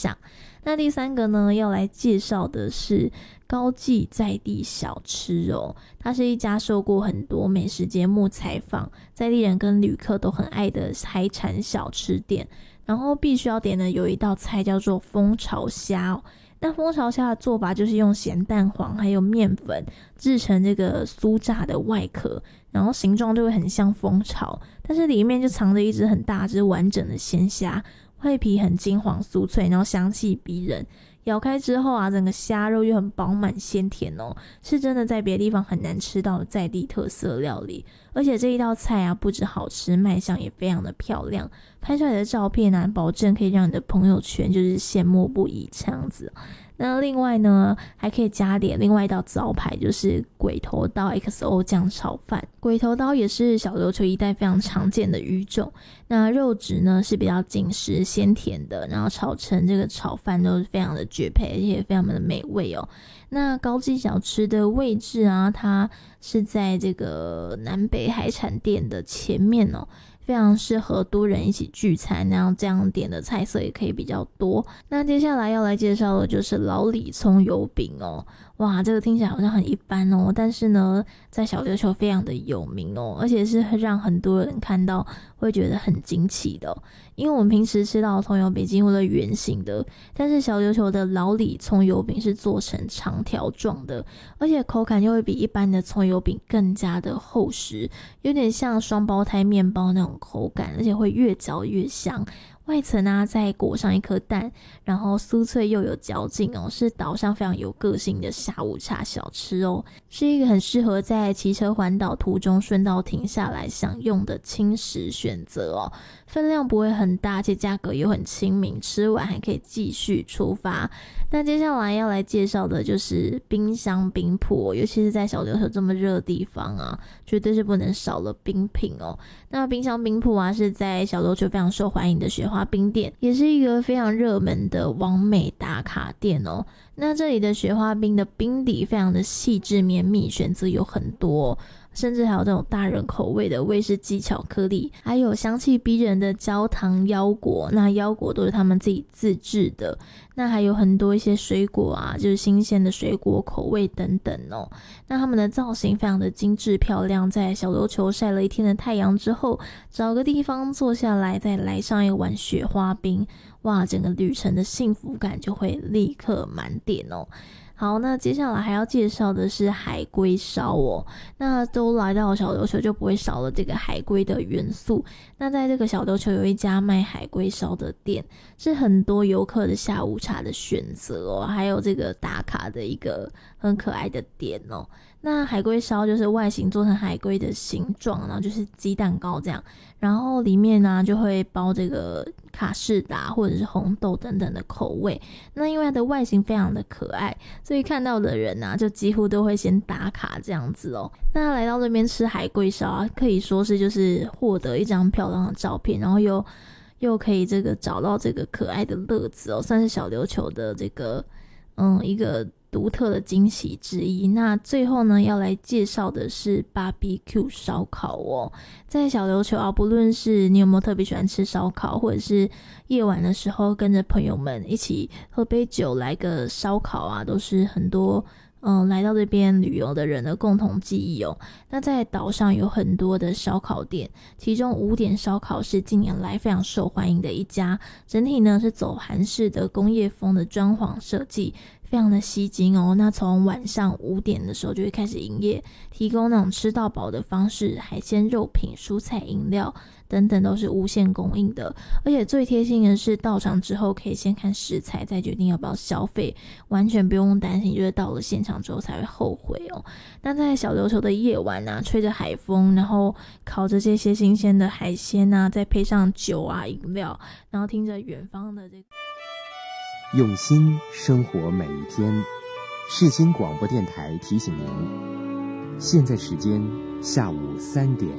象。那第三个呢，要来介绍的是高记在地小吃哦，它是一家受过很多美食节目采访，在地人跟旅客都很爱的海产小吃店。然后必须要点的有一道菜叫做蜂巢虾哦。那蜂巢虾的做法就是用咸蛋黄还有面粉制成这个酥炸的外壳，然后形状就会很像蜂巢，但是里面就藏着一只很大只完整的鲜虾，外皮很金黄酥脆，然后香气逼人。咬开之后啊，整个虾肉又很饱满鲜甜哦，是真的在别的地方很难吃到的在地特色料理。而且这一道菜啊，不止好吃，卖相也非常的漂亮，拍出来的照片啊，保证可以让你的朋友圈就是羡慕不已这样子。那另外呢，还可以加点另外一道招牌，就是鬼头刀 XO 酱炒饭。鬼头刀也是小琉球一带非常常见的鱼种，那肉质呢是比较紧实鲜甜的，然后炒成这个炒饭都是非常的绝配，而且非常的美味哦。那高记小吃的位置啊，它是在这个南北海产店的前面哦，非常适合多人一起聚餐，然后这样点的菜色也可以比较多。那接下来要来介绍的就是老李葱油饼哦。哇，这个听起来好像很一般哦，但是呢，在小琉球非常的有名哦，而且是让很多人看到会觉得很惊奇的哦。因为我们平时吃到的葱油饼几乎都圆形的，但是小琉球的老李葱油饼是做成长条状的，而且口感又会比一般的葱油饼更加的厚实，有点像双胞胎面包那种口感，而且会越嚼越香。外层啊再裹上一颗蛋，然后酥脆又有嚼劲哦，是岛上非常有个性的下午茶小吃哦，是一个很适合在骑车环岛途中顺道停下来享用的轻食选择哦。分量不会很大，而且价格又很亲民，吃完还可以继续出发。那接下来要来介绍的就是冰箱冰铺哦，尤其是在小琉球这么热的地方啊，绝对是不能少了冰品哦。那冰箱冰铺啊，是在小琉球非常受欢迎的雪花冰店，也是一个非常热门的网美打卡店哦。那这里的雪花冰的冰底非常的细致绵密，选择有很多哦，甚至还有这种大人口味的威士忌巧克力，还有香气逼人的焦糖腰果，那腰果都是他们自己自制的。那还有很多一些水果啊，就是新鲜的水果口味等等哦。那他们的造型非常的精致漂亮，在小琉球晒了一天的太阳之后，找个地方坐下来，再来上一碗雪花冰，哇，整个旅程的幸福感就会立刻满点哦。好，那接下来还要介绍的是海龟烧哦。那都来到小琉球就不会少了这个海龟的元素。那在这个小琉球有一家卖海龟烧的店，是很多游客的下午茶的选择哦，还有这个打卡的一个很可爱的点哦。那海龟烧就是外形做成海龟的形状，然后就是鸡蛋糕这样，然后里面呢就会包这个卡士达或者是红豆等等的口味。那因为它的外形非常的可爱，所以看到的人啊就几乎都会先打卡这样子哦。那来到这边吃海龟烧啊，可以说是就是获得一张漂亮的照片，然后又可以这个找到这个可爱的乐子哦，算是小琉球的这个一个独特的惊喜之一。那最后呢，要来介绍的是 BBQ 烧烤哦。在小琉球啊，不论是你有没有特别喜欢吃烧烤，或者是夜晚的时候跟着朋友们一起喝杯酒来个烧烤啊，都是很多来到这边旅游的人的共同记忆哦。那在岛上有很多的烧烤店，其中5点烧烤是近年来非常受欢迎的一家，整体呢是走韩式的工业风的装潢设计，非常的吸睛哦。那从晚上5点的时候就会开始营业，提供那种吃到饱的方式，海鲜、肉品、蔬菜、饮料等等都是无限供应的。而且最贴心的是，到场之后可以先看食材，再决定要不要消费，完全不用担心就是到了现场之后才会后悔哦。那在小琉球的夜晚啊，吹着海风，然后烤着这些新鲜的海鲜啊，再配上酒啊饮料，然后听着远方的这个用心生活每一天。世新广播电台提醒您，现在时间下午3点。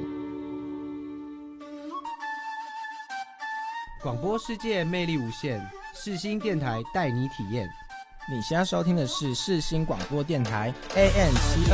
广播世界魅力无限，世新电台带你体验。 你现在收听的是世新广播电台 AM72